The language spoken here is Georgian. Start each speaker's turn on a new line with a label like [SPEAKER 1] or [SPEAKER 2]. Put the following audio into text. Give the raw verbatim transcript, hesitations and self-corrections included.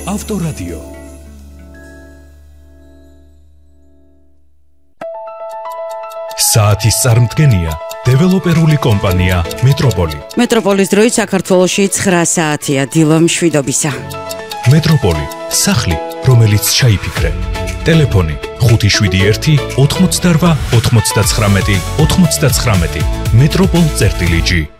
[SPEAKER 1] ავტორადიო. საათის წარმდგენია დეველოპერული კომპანია მეტროპოლი.
[SPEAKER 2] მეტროპოლის დროით საქართველოში ცხრა საათია. დილო მშვიდობისა.
[SPEAKER 1] მეტროპოლი, სახლი, რომელიც ჩაიფიქრე. ტელეფონი ხუთი შვიდი ერთი ოთხმოცდარვა ოთხმოცდაცხრამეტი ოთხმოცდაცხრამეტი. მეტროპოლ წერტილი ჯი.